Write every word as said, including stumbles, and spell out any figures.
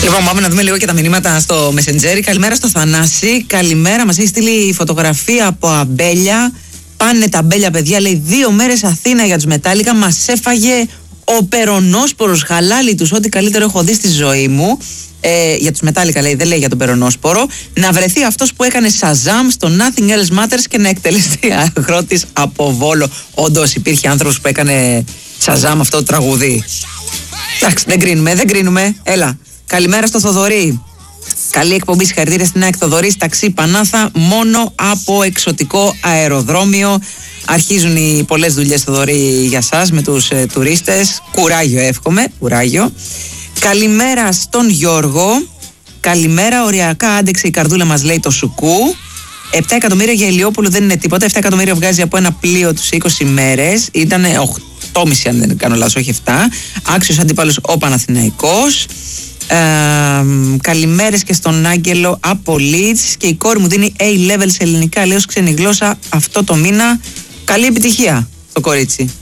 Λοιπόν, πάμε να δούμε λίγο και τα μηνύματα στο Messenger. Καλημέρα στο Θανάση. Καλημέρα, μας έχει στείλει φωτογραφία από αμπέλια. Πάνε τα αμπέλια, παιδιά. Λέει δύο μέρες Αθήνα για τους Μετάλλικα. Μας έφαγε ο περονόσπορος. Χαλάλι τους, ό,τι καλύτερο έχω δει στη ζωή μου. Ε, για τους Μετάλλικα λέει, δεν λέει για τον περονόσπορο. Να βρεθεί αυτός που έκανε Shazam στο Nothing Else Matters και να εκτελεστεί αγρότης από Βόλο. Όντως υπήρχε άνθρωπος που έκανε Shazam αυτό το τραγούδι. Εντάξει, δεν κρίνουμε, δεν κρίνουμε. Έλα. Καλημέρα στο Θοδωρή. Καλή εκπομπή, συγχαρητήρια στην ΑΕΚ Θοδωρής. Ταξί Πανάθα, μόνο από εξωτικό αεροδρόμιο. Αρχίζουν οι πολλές δουλειές, Θοδωρή, για σας με τους ε, τουρίστες. Κουράγιο εύχομαι, κουράγιο. Καλημέρα στον Γιώργο. Καλημέρα, οριακά άντεξε η καρδούλα μας, λέει το Σουκού. επτά εκατομμύρια για Ηλιόπουλο δεν είναι τίποτα. επτά εκατομμύρια βγάζει από ένα πλοίο τους είκοσι μέρες. Ήταν οκτώ κόμμα πέντε αν δεν κάνω λάθος, όχι επτά. Άξιος αντίπαλος ο Παναθηναϊκός. Ε, καλημέρες και στον Άγγελο από Leeds. Και η κόρη μου δίνει A-level σε ελληνικά, λέω, ξένη γλώσσα αυτό το μήνα. Καλή επιτυχία το κορίτσι.